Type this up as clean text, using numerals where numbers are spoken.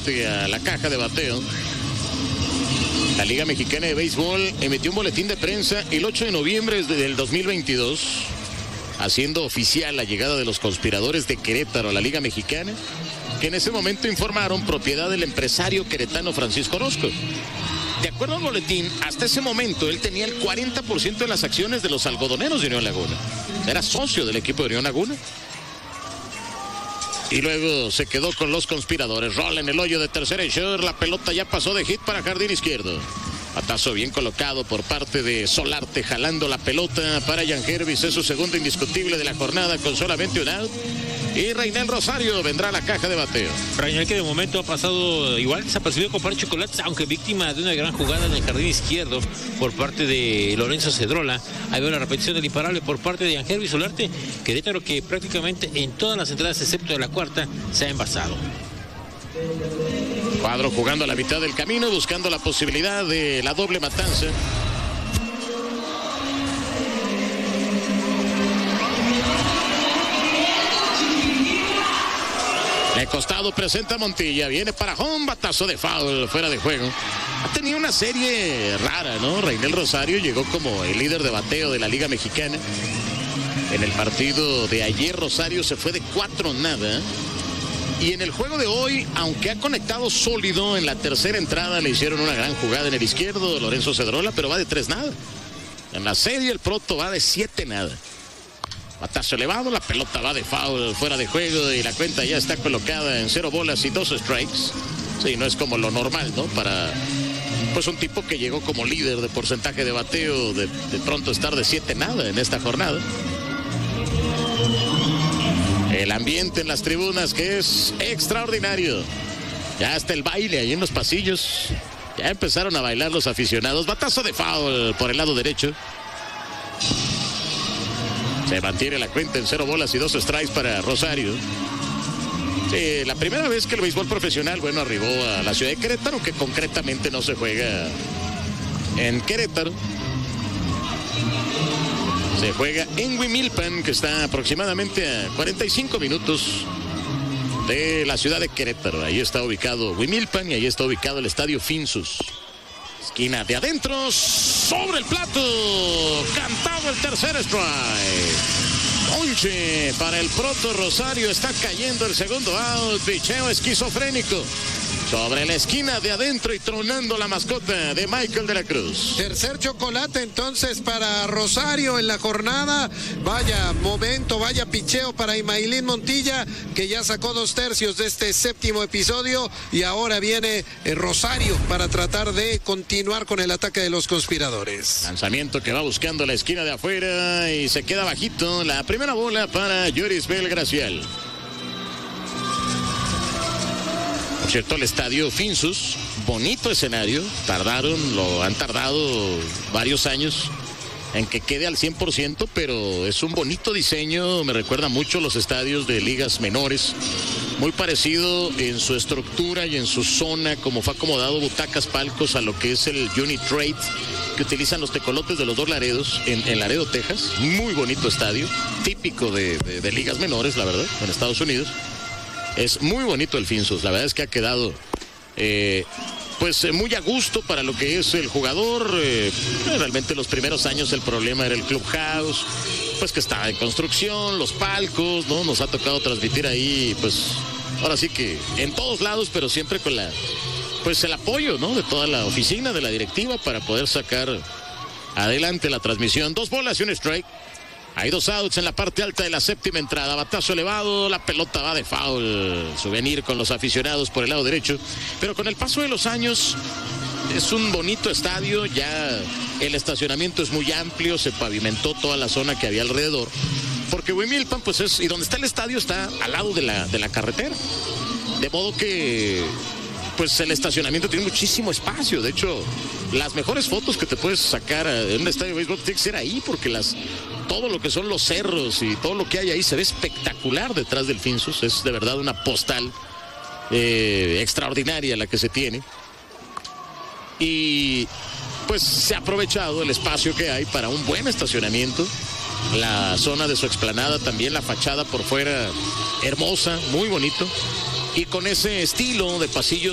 frente a la caja de bateo. La Liga Mexicana de Béisbol emitió un boletín de prensa el 8 de noviembre del 2022, haciendo oficial la llegada de los conspiradores de Querétaro a la Liga Mexicana, que en ese momento informaron propiedad del empresario queretano Francisco Orozco. De acuerdo al boletín, hasta ese momento él tenía el 40% de las acciones de los algodoneros de Unión Laguna. Era socio del equipo de Unión Laguna. Y luego se quedó con los conspiradores. Rola en el hoyo de tercera y short. La pelota ya pasó de hit para jardín izquierdo. Batazo bien colocado por parte de Solarte, jalando la pelota para Jan Hervis. Es su segundo indiscutible de la jornada con solamente un out. Y Reinel Rosario vendrá a la caja de bateo. Reinel, que de momento ha pasado igual desapercibido con par de chocolates, aunque víctima de una gran jugada en el jardín izquierdo por parte de Lorenzo Cedrola. Hay una repetición del imparable por parte de Jan Hervis Solarte. Querétaro que prácticamente en todas las entradas, excepto de la cuarta, se ha envasado. Cuadro jugando a la mitad del camino, buscando la posibilidad de la doble matanza. De costado presenta Montilla, viene para home, batazo de foul, fuera de juego. Ha tenido una serie rara, ¿no? Reinel Rosario llegó como el líder de bateo de la Liga Mexicana. En el partido de ayer Rosario se fue de 4-0. Y en el juego de hoy, aunque ha conectado sólido, en la tercera entrada le hicieron una gran jugada en el izquierdo, Lorenzo Cedrola, pero va de 3-0. En la serie el Proto va de 7-0. Batazo elevado, la pelota va de foul, fuera de juego, y la cuenta ya está colocada en 0 bolas y 2 strikes. Sí, no es como lo normal, ¿no? Para pues un tipo que llegó como líder de porcentaje de bateo, de pronto estar de 7-0 en esta jornada. El ambiente en las tribunas, que es extraordinario. Ya está el baile ahí en los pasillos. Ya empezaron a bailar los aficionados. Batazo de foul por el lado derecho. Se mantiene la cuenta en 0 bolas y 2 strikes para Rosario. Sí, la primera vez que el béisbol profesional, bueno, arribó a la ciudad de Querétaro, que concretamente no se juega en Querétaro. Se juega en Huimilpan, que está aproximadamente a 45 minutos de la ciudad de Querétaro. Ahí está ubicado Huimilpan y ahí está ubicado el estadio Finsus. Esquina de adentro, sobre el plato, cantado el tercer strike. Ponche para el Proto Rosario, está cayendo el segundo out, picheo esquizofrénico. Sobre la esquina de adentro y tronando la mascota de Michael de la Cruz. Tercer chocolate entonces para Rosario en la jornada. Vaya momento, vaya picheo para Imailín Montilla, que ya sacó 2/3 de este séptimo episodio. Y ahora viene Rosario para tratar de continuar con el ataque de los conspiradores. Lanzamiento que va buscando la esquina de afuera y se queda bajito. La primera bola para Yorisbel Gracial. Por cierto, el estadio Finsus, bonito escenario, han tardado varios años en que quede al 100%, pero es un bonito diseño, me recuerda mucho los estadios de ligas menores, muy parecido en su estructura y en su zona, como fue acomodado butacas, palcos, a lo que es el Unit Trade, que utilizan los tecolotes de los dos Laredos, en Laredo, Texas. Muy bonito estadio, típico de ligas menores, la verdad, en Estados Unidos. Es muy bonito el Finsus, la verdad es que ha quedado muy a gusto para lo que es el jugador. Realmente los primeros años el problema era el clubhouse, pues que estaba en construcción, los palcos, ¿no? Nos ha tocado transmitir ahí, pues ahora sí que en todos lados, pero siempre con el apoyo, ¿no? De toda la oficina, de la directiva, para poder sacar adelante la transmisión. 2 bolas y 1 strike. Hay 2 outs en la parte alta de la séptima entrada. Batazo elevado, la pelota va de foul. Souvenir con los aficionados por el lado derecho. Pero con el paso de los años, es un bonito estadio. Ya el estacionamiento es muy amplio. Se pavimentó toda la zona que había alrededor. Porque Huimilpan, y donde está el estadio, está al lado de la carretera. De modo que el estacionamiento tiene muchísimo espacio. De hecho, las mejores fotos que te puedes sacar en un estadio de béisbol tiene que ser ahí, porque todo lo que son los cerros y todo lo que hay ahí se ve espectacular detrás del Finsus. Es de verdad una postal extraordinaria la que se tiene. Y se ha aprovechado el espacio que hay para un buen estacionamiento. La zona de su explanada también, la fachada por fuera hermosa, muy bonito. Y con ese estilo de pasillos